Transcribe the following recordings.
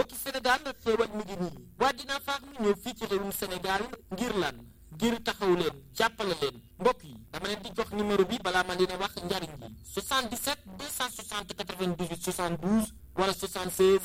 mbokki Sénégal xéewal mi ngi nii waa Dina Farm ñëw fii ci réewum Sénégal ngir lan ngir taxaw leen jàppale leen mbokk yi dama leen di jox numéro bi balaa ma leen a wax njariñ bi 77 260 98 72 wala 76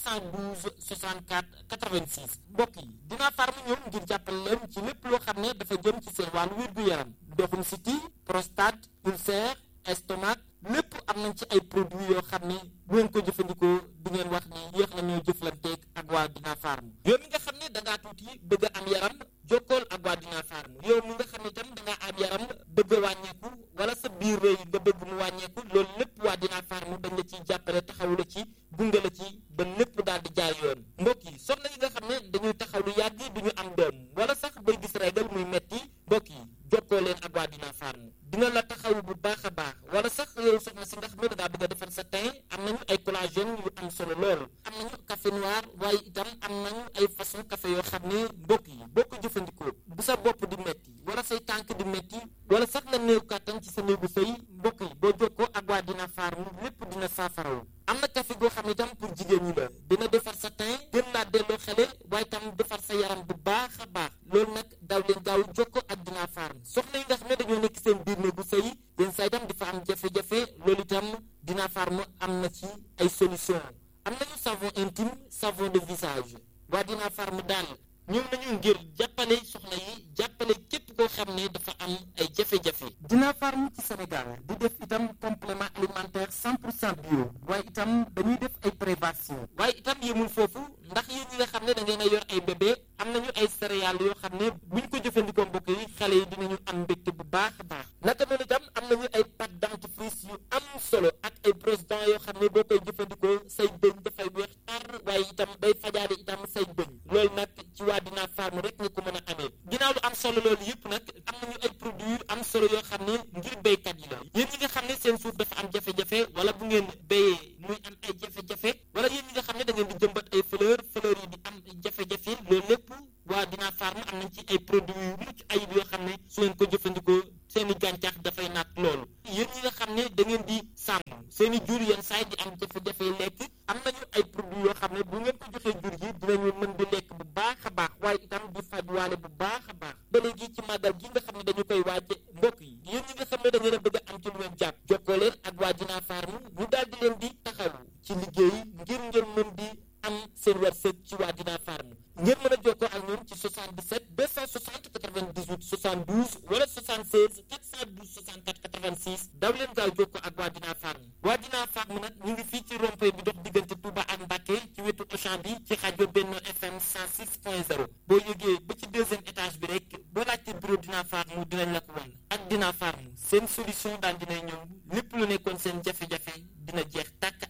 412 64 86 mbokk yi Dina Farm ñëw ngir jàppale leen ci lépp loo xam ne dafa jëm ci seen wàllu wér-gu-yaram ndoxum siti prostate ulcère estomac lépp am nañ ci ay produits yoo xam ne bu ngeen ko jëfandikoo di ngeen wax ni yéex na ñoo jëflanteeg ak waa Dina Farm yow mi nga xam ne da ngaa tuuti bëgg a am yaram jokkool ak waa Dina Farm yow mi nga xam ne tam da ngaa am yaram bëgg a wàññeeku wala sa biir rëy nga bëgg mu wàññeeku loolu lépp waa Dina Farm dañ la ciy jàppale taxawu la ci gunge la ci ba lépp daal di jaay yoon mbokk yi soxna yi nga xam ne dañuy taxaw lu yàgg du ñu am doom wala sax bay gis régal muy metti mbokk yi jokkoo leen ak waa Dina Farm dina la taxaw bu baax a baax wala sax yow soxna si nga xam ne da ngaa bëgg a defar sa teint am nañu ay collagène yu am solo lool am nañu café noir waaye itam am nañu ay façon café yoo xam ne mbokk yi boo ko jëfandikoo bu sa bopp di metti wala say tànk di metti wala sax la néew kàttan ci sa néegu sëy mbokk yi boo jokkoo ak waa Dina Farm lépp dina saafaraw am na café goo xam ne itam pour jigéen ñi la dina defar sa teint gën laa delloo xele waaye itam defar sa yaram bu baax a baax loolu nag daw leen gaaw jokkoo ak Dina Farm soxna yi nga xam ne dañoo nekk seen biir néegu sëy yenn saa itam di fa am jafe-jafe loolu itam Dina Farm am na ci ay solution am nañu savon intime savon de visage waa Dina Farm daal ñëw nañu ngir jàppale soxna yi jàppale képp koo xam ne dafa am ay jafe-jafe Dina Farm ci Sénégal di def itam complément alimentaire 100% bio waaye itam dañuy def ay prévention waaye itam yemul foofu ndax yéen ñi nga xam ne da ngeen a yor ay bébé am nañu ay céréales yoo xam ne buñ ko jëfandikoo mbokk yi xale yi dinañu am mbégte bu baax a baax naka noonu itam am nañu ay pâte dentifrice yu am solo ak ay brosse dents yoo xam ne boo koy jëfandikoo say bëñ dafay weex tar waaye itam day fajaade itam say bëñ loolu nag ci waa Dina Farm rek nga ko mën a amee ginnaaw lu am solo loolu yëpp nag am nañu ay produits yu am solo yoo xam ne ngir béykat yi la yéen ñi nga xam ne seen suuf dafa am jafe-jafe wala bu ngeen béyee muy am ay jafe-jafe wala yéen ñi nga xam ne da ngeen di jëmbat ay fleur yi di am jafe-jafe loolu lépp waa Dina Farm am nañ ci ay produits yu mucc ayib yoo xam ne su ngeen ko jëfandikoo seen i gàncax dafay naat loolu yéen ñi nga xam ne da ngeen di sàmm seen i jur yenn saay di am jafe-jafe lekk am nañu ay produits yoo xam ne bu ngeen ko joxee jur gi dinañu mën di lekk bu baax a baax waaye itam di fajwaale bu baax a baax ba léegi ci màggal gi nga xam ne dañu koy waaje mbokk yi yéen ñi nga xam ne da ngeen a bëgg a am ci lu ngeen jàpp jokkoo leen ak waa Dina Farm ñu daal di leen di taxaw ci liggéey ngir ngeen mën di am seen wërsëg ci waa Dina Farm ngeen mën a jokkoo ak ñoom ci 77 260 98 72 wala 76 412 64 86 daw leen gaaw jokkoo ak waa Dina Farm waa Dina Farm nag ñu ngi fii ci rond-point bi dox diggante Touba ak Mbacké ci wetu Auchan bi ci rajo Benno FM 106.0 boo yëgee ba ci deuxième étage bi rek boo laajte bureau Dina Farm dinañ la ko wan ak Dina Farm seen solution daal dinay ñëw lépp lu nekkoon seen jafe-jafe dina jeex tàkk